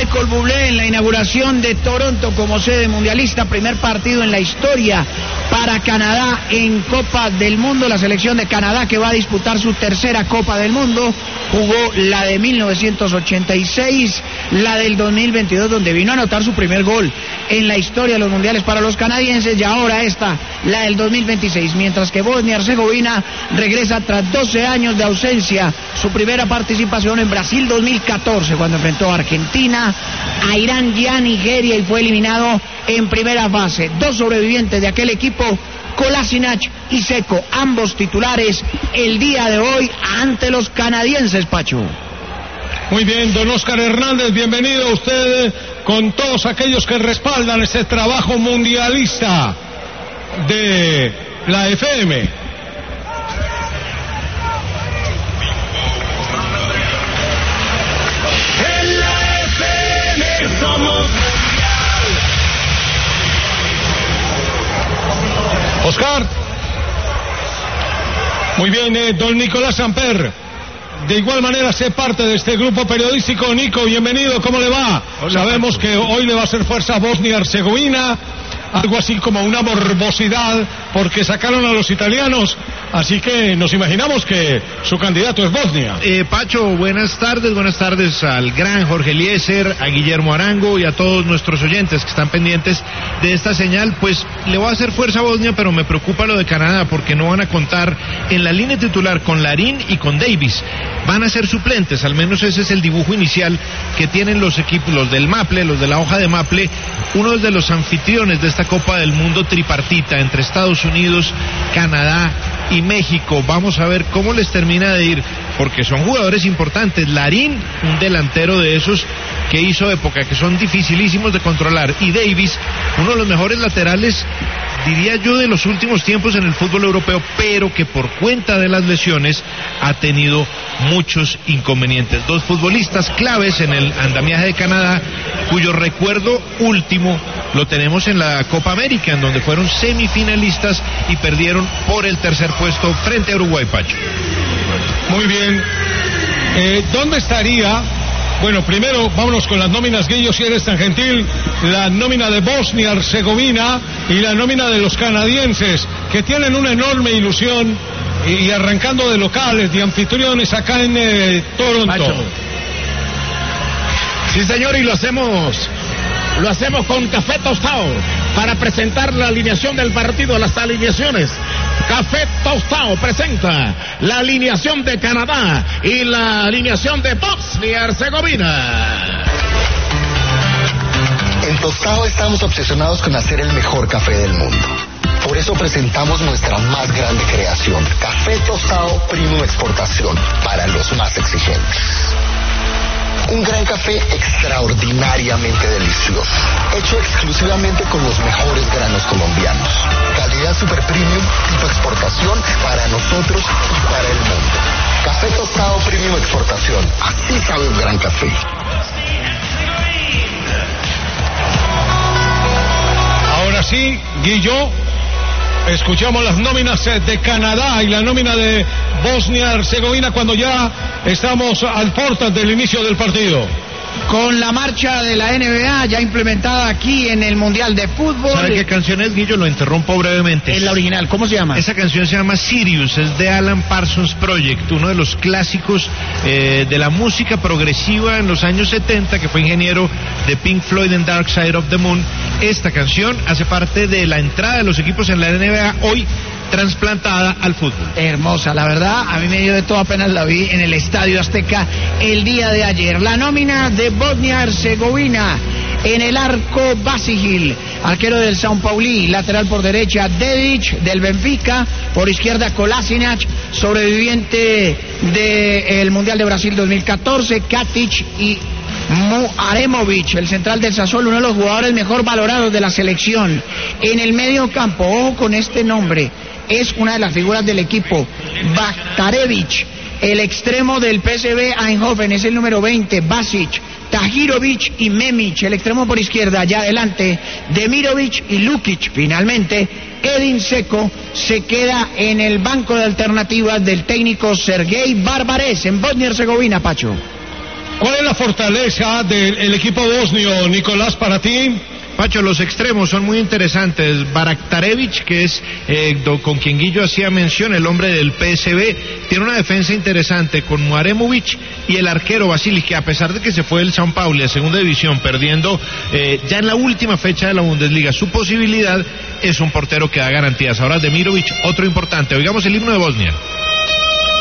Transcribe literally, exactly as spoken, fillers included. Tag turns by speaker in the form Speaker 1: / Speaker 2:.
Speaker 1: Michael Bublé en la inauguración de Toronto como sede mundialista, primer partido en la historia para Canadá en Copa del Mundo. La selección de Canadá, que va a disputar su tercera Copa del Mundo, jugó la de mil novecientos ochenta y seis, la del dos mil veintidós, donde vino a anotar su primer gol en la historia de los mundiales para los canadienses, y ahora esta, la del dos mil veintiséis, mientras que Bosnia-Herzegovina regresa tras doce años de ausencia, su primera participación en Brasil dos mil catorce, cuando enfrentó a Argentina, a Irán y a Nigeria y fue eliminado en primera fase. Dos sobrevivientes de aquel equipo, Kolasinac y Seco, ambos titulares el día de hoy ante los canadienses, Pacho.
Speaker 2: Muy bien, don Oscar Hernández, bienvenido a usted con todos aquellos que respaldan este trabajo mundialista de la F M.
Speaker 3: En la F M somos
Speaker 2: Oscar. Muy bien, eh, don Nicolás Samper. De igual manera, sé parte de este grupo periodístico. Nico, bienvenido, ¿cómo le va? Hola, sabemos que hoy le va a hacer fuerza a Bosnia-Herzegovina, algo así como una morbosidad, porque sacaron a los italianos, así que nos imaginamos que su candidato es Bosnia.
Speaker 4: Eh, Pacho, buenas tardes, buenas tardes al gran Jorge Eliezer, a Guillermo Arango y a todos nuestros oyentes que están pendientes de esta señal. Pues le voy a hacer fuerza a Bosnia, pero me preocupa lo de Canadá, porque no van a contar en la línea titular con Larín y con Davis. Van a ser suplentes, al menos ese es el dibujo inicial que tienen los equipos, los del Maple, los de la hoja de Maple, uno de los anfitriones de esta Copa del Mundo tripartita entre Estados Unidos, Canadá y México. Vamos a ver cómo les termina de ir, porque son jugadores importantes. Larín, un delantero de esos que hizo época, que son dificilísimos de controlar, y Davis, uno de los mejores laterales, diría yo, de los últimos tiempos en el fútbol europeo, pero que por cuenta de las lesiones ha tenido muchos inconvenientes. Dos futbolistas claves en el andamiaje de Canadá, cuyo recuerdo último lo tenemos en la Copa América, en donde fueron semifinalistas y perdieron por el tercer puesto frente a Uruguay, Pacho.
Speaker 2: Muy bien. Eh, ¿Dónde estaría? Bueno, primero vámonos con las nóminas, Guillo, si eres tan gentil. La nómina de Bosnia-Herzegovina y la nómina de los canadienses, que tienen una enorme ilusión, y, y arrancando de locales, de anfitriones acá en eh, Toronto.
Speaker 5: Macho. Sí, señor, y lo hacemos Lo hacemos con café tostado para presentar la alineación del partido, las alineaciones. Café Tostado presenta la alineación de Canadá y la alineación de Bosnia-Herzegovina.
Speaker 6: En Tostado estamos obsesionados con hacer el mejor café del mundo. Por eso presentamos nuestra más grande creación, Café Tostado Premium Exportación, para los más exigentes. Un gran café extraordinariamente delicioso, hecho exclusivamente con los mejores granos colombianos. Calidad super premium, tipo exportación para nosotros y para el mundo. Café Tostado Premium Exportación, así sabe un gran café.
Speaker 2: Ahora sí, Guillo, escuchamos las nóminas de Canadá y la nómina de Bosnia-Herzegovina cuando ya estamos al portas del inicio del partido.
Speaker 1: Con la marcha de la N B A ya implementada aquí en el Mundial de Fútbol.
Speaker 4: ¿Sabe qué canción es, Guillo? Lo interrumpo brevemente.
Speaker 1: Es la original, ¿cómo se llama?
Speaker 4: Esa canción se llama Sirius, es de Alan Parsons Project, uno de los clásicos eh, de la música progresiva en los años setenta, que fue ingeniero de Pink Floyd en Dark Side of the Moon. Esta canción hace parte de la entrada de los equipos en la N B A hoy, trasplantada al fútbol.
Speaker 1: Hermosa, la verdad, a mí me dio de todo, apenas la vi en el Estadio Azteca el día de ayer. La nómina de Bosnia-Herzegovina: en el arco, Basigil, arquero del São Paulo, lateral por derecha, Dedic del Benfica, por izquierda Kolasinac, sobreviviente del Mundial de Brasil dos mil catorce, Katic y Aremovic, el central del Sassuolo, uno de los jugadores mejor valorados de la selección. En el medio campo, ojo con este nombre, es una de las figuras del equipo, Baktarevic, el extremo del P S V Eindhoven, es el número veinte, Basic, Tahirovic y Memic, el extremo por izquierda, allá adelante, Demirovic y Lukic. Finalmente, Edin Dzeko se queda en el banco de alternativas del técnico Sergei Barbares en Bosnia-Herzegovina, Pacho.
Speaker 2: ¿Cuál es la fortaleza del equipo bosnio, Nicolás, para ti?
Speaker 4: Pacho, los extremos son muy interesantes. Baraktarevic, que es eh, do, con quien Guillo hacía mención, el hombre del P S V, tiene una defensa interesante con Muaremovic y el arquero Vasili, que a pesar de que se fue del São Paulo a segunda división, perdiendo eh, ya en la última fecha de la Bundesliga su posibilidad, es un portero que da garantías. Ahora Demirovic, otro importante. Oigamos el himno de Bosnia.